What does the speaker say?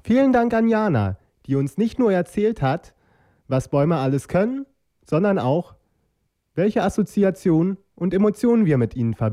Vielen Dank an Jana, die uns nicht nur erzählt hat, was Bäume alles können, sondern auch, welche Assoziationen und Emotionen wir mit ihnen verbinden.